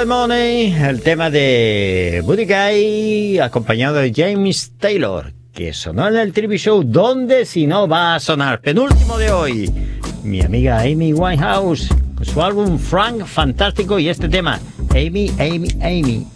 the Money, el tema de Buddy Guy, acompañado de James Taylor, que sonó en el TV Show Donde si no va a sonar. Penúltimo de hoy, mi amiga Amy Winehouse, con su álbum Frank, fantástico, y este tema, Amy, Amy, Amy.